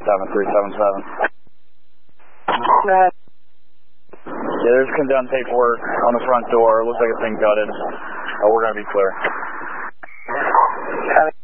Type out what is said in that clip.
377. Yeah, there's condemned paperwork on the front door. Looks like it's been gutted. We're going to be clear.